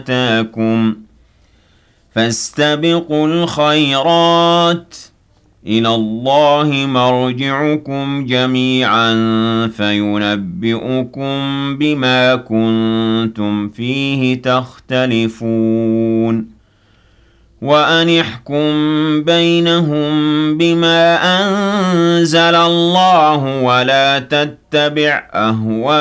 آتاكم فاستبقوا الخيرات إلى الله مرجعكم جميعا فينبئكم بما كنتم فيه تختلفون وأن احكم بينهم بما أنزل الله ولا تتبع أهواءهم